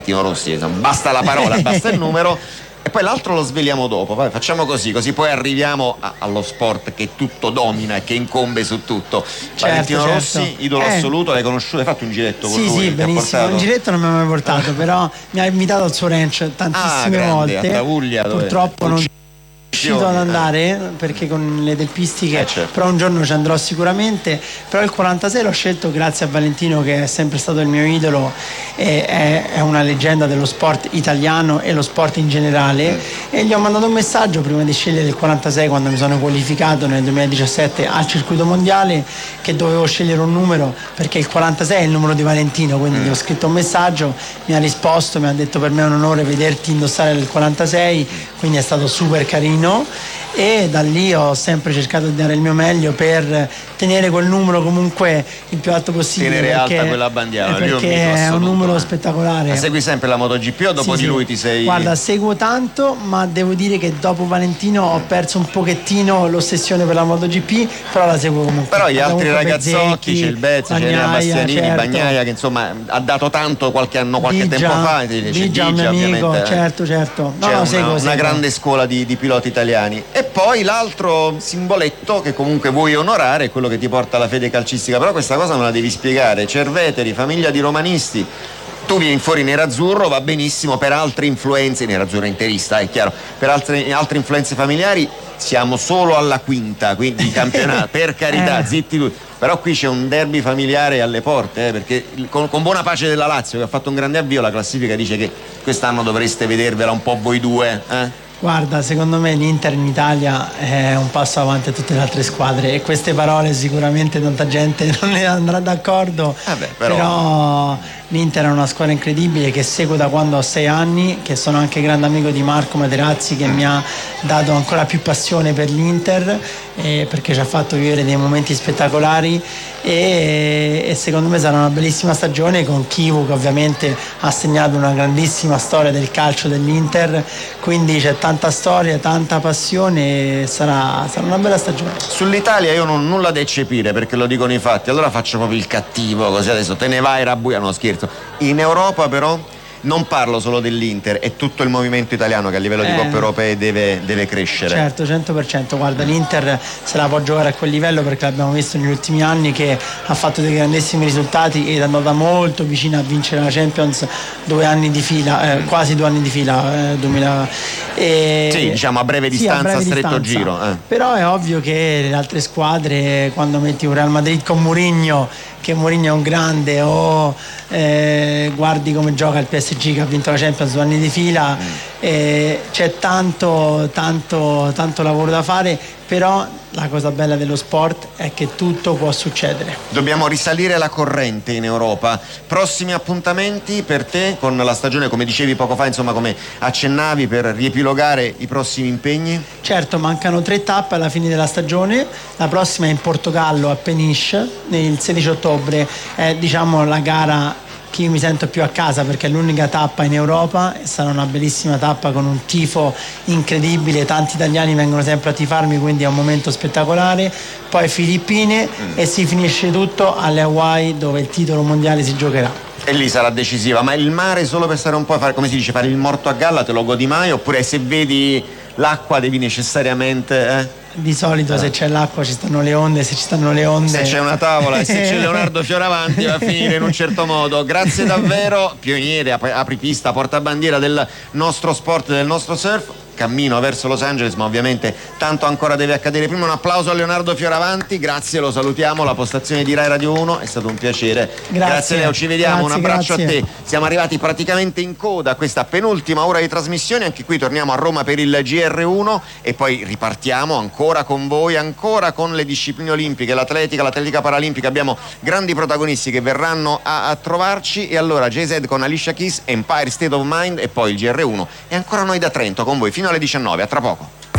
Rossi, basta la parola, basta il numero, e poi l'altro lo sveliamo dopo. Vai, facciamo così poi arriviamo allo sport che tutto domina e che incombe su tutto. Valentino Rossi, idolo assoluto, l'hai conosciuto, hai fatto un giretto con lui? Sì, benissimo, un giretto non mi ha mai portato, però mi ha invitato al suo ranch tantissime volte, a Travuglia, purtroppo non riuscito ad andare perché con le tempistiche, però un giorno ci andrò sicuramente. Però il 46 l'ho scelto grazie a Valentino, che è sempre stato il mio idolo, è una leggenda dello sport italiano e lo sport in generale, e gli ho mandato un messaggio prima di scegliere il 46, quando mi sono qualificato nel 2017 al circuito mondiale, che dovevo scegliere un numero perché il 46 è il numero di Valentino, quindi gli ho scritto un messaggio, mi ha risposto, mi ha detto: per me è un onore vederti indossare il 46, quindi è stato super carino, e da lì ho sempre cercato di dare il mio meglio per tenere quel numero comunque il più alto possibile, tenere alta quella bandiera, perché è un numero spettacolare. Ma segui sempre la MotoGP o dopo di lui ti sei... Guarda, seguo tanto, ma devo dire che dopo Valentino ho perso un pochettino l'ossessione per la MotoGP, però la seguo comunque. Però gli altri ragazzocchi, c'è il Bezzi, c'è Enea Bastianini, Bagnaia, che insomma ha dato tanto qualche tempo fa, Bigia, mio amico, certo. C'è una grande scuola di piloti italiani. E poi l'altro simboletto che comunque vuoi onorare è quello che ti porta alla fede calcistica, però questa cosa me la devi spiegare. Cerveteri, famiglia di romanisti, tu vieni fuori nerazzurro, va benissimo, per altre influenze, nerazzurro interista, è chiaro, per altre influenze familiari siamo solo alla quinta, quindi di campionato, per carità, zitti tutti. Però qui c'è un derby familiare alle porte, perché con buona pace della Lazio, che ha fatto un grande avvio, la classifica dice che quest'anno dovreste vedervela un po' voi due, Guarda, secondo me l'Inter in Italia è un passo avanti a tutte le altre squadre, e queste parole sicuramente tanta gente non ne andrà d'accordo, però l'Inter è una squadra incredibile che seguo da quando ho 6 anni, che sono anche grande amico di Marco Materazzi, che mi ha dato ancora più passione per l'Inter, perché ci ha fatto vivere dei momenti spettacolari, e secondo me sarà una bellissima stagione con Chivu, che ovviamente ha segnato una grandissima storia del calcio dell'Inter, quindi c'è tanta storia, tanta passione, e sarà una bella stagione. Sull'Italia io non ho nulla da eccepire, perché lo dicono i fatti, allora faccio proprio il cattivo, così adesso te ne vai Rabuia, no scherzo. In Europa però non parlo solo dell'Inter, è tutto il movimento italiano che a livello di coppe europee deve crescere. Certo, 100%. Guarda, l'Inter se la può giocare a quel livello, perché l'abbiamo visto negli ultimi anni che ha fatto dei grandissimi risultati ed è andata molto vicina a vincere la Champions 2 anni di fila, quasi 2 anni di fila, 2000. Sì, diciamo a breve distanza, a stretto giro. Però è ovvio che le altre squadre, quando metti un Real Madrid con Mourinho, che Mourinho è un grande, o guardi come gioca il PSG, che ha vinto la Champions 2 anni di fila, c'è tanto lavoro da fare, però la cosa bella dello sport è che tutto può succedere. Dobbiamo risalire la corrente in Europa. Prossimi appuntamenti per te con la stagione, come dicevi poco fa, insomma, come accennavi, per riepilogare i prossimi impegni? Certo, mancano 3 tappe alla fine della stagione. La prossima è in Portogallo, a Peniche, il 16 ottobre, è diciamo la gara che io mi sento più a casa, perché è l'unica tappa in Europa e sarà una bellissima tappa con un tifo incredibile, tanti italiani vengono sempre a tifarmi, quindi è un momento spettacolare. Poi Filippine e si finisce tutto alle Hawaii, dove il titolo mondiale si giocherà. E lì sarà decisiva. Ma il mare solo per stare un po' a fare, come si dice, fare il morto a galla, te lo godi mai? Oppure se vedi l'acqua devi necessariamente... Di solito se c'è l'acqua ci stanno le onde, se ci stanno le onde, se c'è una tavola e se c'è Leonardo Fioravanti va a finire in un certo modo. Grazie davvero, pioniere, apripista, portabandiera del nostro sport, del nostro surf. Cammino verso Los Angeles, ma ovviamente tanto ancora deve accadere. Prima un applauso a Leonardo Fioravanti, grazie, lo salutiamo, la postazione di Rai Radio 1, è stato un piacere. Grazie Leo, ci vediamo, un abbraccio a te. Siamo arrivati praticamente in coda a questa penultima ora di trasmissione, anche qui torniamo a Roma per il GR1 e poi ripartiamo ancora con voi, ancora con le discipline olimpiche, l'atletica paralimpica. Abbiamo grandi protagonisti che verranno a trovarci, e allora JZ con Alicia Keys, Empire State of Mind, e poi il GR1 e ancora noi da Trento con voi fino alle 19, a tra poco.